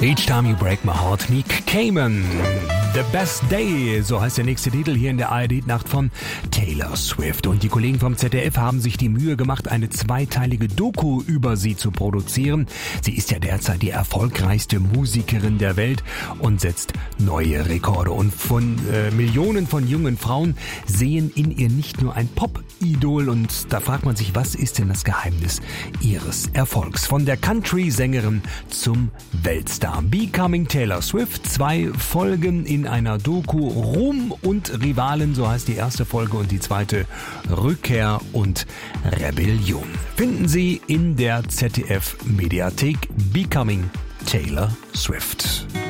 Each Time You Break My Heart, Nick Cayman. The Best Day, so heißt der nächste Titel hier in der ARD-Nacht von Taylor Swift. Und die Kollegen vom ZDF haben sich die Mühe gemacht, eine zweiteilige Doku über sie zu produzieren. Sie ist ja derzeit die erfolgreichste Musikerin der Welt und setzt neue Rekorde. Und von Millionen von jungen Frauen sehen in ihr nicht nur ein Pop-Idol. Und da fragt man sich, was ist denn das Geheimnis ihres Erfolgs? Von der Country-Sängerin zum Weltstar. Becoming Taylor Swift, 2 Folgen in einer Doku. Ruhm und Rivalen, so heißt die erste Folge, und die zweite Rückkehr und Rebellion. Finden Sie in der ZDF-Mediathek. Becoming Taylor Swift.